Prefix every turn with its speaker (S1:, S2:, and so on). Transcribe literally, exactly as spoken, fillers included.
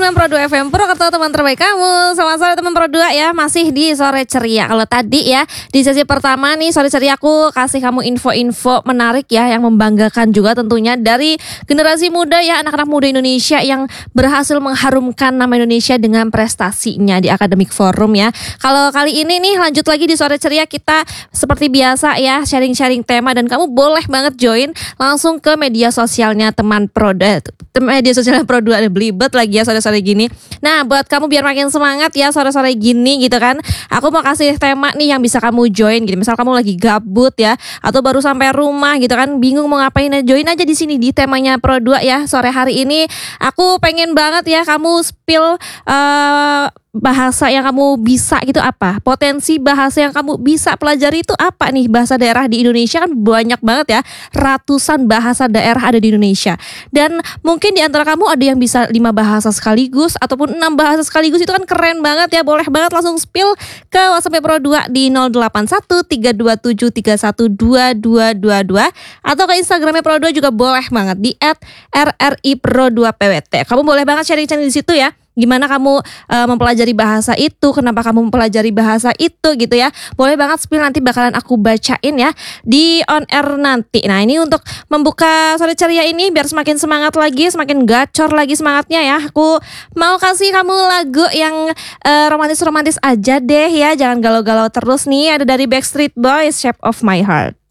S1: enam Pro dua F M Purwokerto, teman terbaik kamu. Selamat sore teman Pro dua ya, masih di Sore Ceria. Kalau tadi ya di sesi pertama nih Sore Ceria aku kasih kamu info-info menarik ya, yang membanggakan juga tentunya dari generasi muda ya, anak-anak muda Indonesia yang berhasil mengharumkan nama Indonesia dengan prestasinya di Academic Forum ya. Kalau kali ini nih lanjut lagi di Sore Ceria, kita seperti biasa ya sharing-sharing tema, dan kamu boleh banget join langsung ke media sosialnya teman Pro dua, media sosialnya Pro dua, ada belibet lagi ya sore-sore gini. Nah, buat kamu biar makin semangat ya sore-sore gini gitu kan, aku mau kasih tema nih yang bisa kamu join gitu. Misal kamu lagi gabut ya, atau baru sampai rumah gitu kan, bingung mau ngapain, join aja di sini di temanya Pro dua ya. Sore hari ini aku pengen banget ya kamu spill uh, bahasa yang kamu bisa gitu apa, potensi bahasa yang kamu bisa pelajari itu apa nih. Bahasa daerah di Indonesia kan banyak banget ya, ratusan bahasa daerah ada di Indonesia, dan mungkin di antara kamu ada yang bisa lima bahasa sekaligus ataupun enam bahasa sekaligus. Itu kan keren banget ya, boleh banget langsung spill ke WhatsApp Pro dua di nol delapan satu tiga dua tujuh tiga satu dua dua dua dua, atau ke Instagramnya Pro dua juga boleh banget di et er er i pro dua pe we te. Kamu boleh banget sharing-sharing di situ ya. Gimana kamu uh, mempelajari bahasa itu, kenapa kamu mempelajari bahasa itu gitu ya. Boleh banget spill, nanti bakalan aku bacain ya di on air nanti. Nah, ini untuk membuka Sore Ceria ini biar semakin semangat lagi, semakin gacor lagi semangatnya ya. Aku mau kasih kamu lagu yang uh, romantis-romantis aja deh ya, jangan galau-galau terus nih. Ada dari Backstreet Boys, Shape of My Heart.